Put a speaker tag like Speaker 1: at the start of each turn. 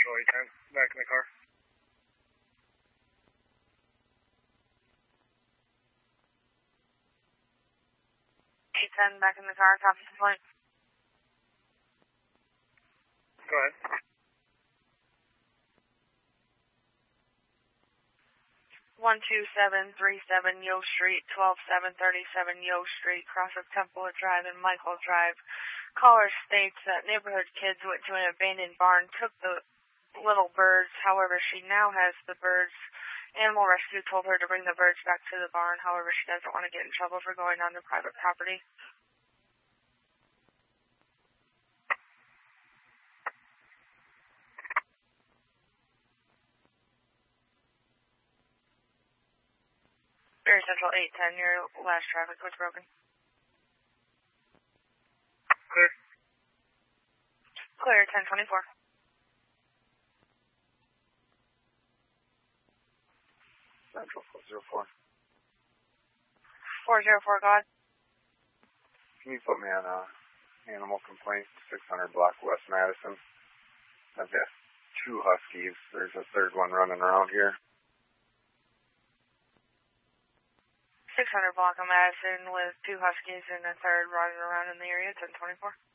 Speaker 1: Central 810, back in the car.
Speaker 2: Back in the car, copy the point.
Speaker 1: Go ahead.
Speaker 2: 12737 Yo Street, 12737 Yo Street, cross of Temple Drive and Michael Drive. Caller states that neighborhood kids went to an abandoned barn, took the little birds. However, she now has the birds. Animal Rescue told her to bring the birds back to the barn. However, she doesn't want to get in trouble for going on the private property. Very Central 810, your last traffic was broken.
Speaker 1: Clear.
Speaker 2: Clear, 1024.
Speaker 3: Central 404.
Speaker 2: 404, go ahead.
Speaker 3: Can you put me on animal complaint, 600 block West Madison? I've got 2 huskies. There's a third one running around here.
Speaker 2: 600 block of Madison with 2 huskies and a third running around in the area, 1024.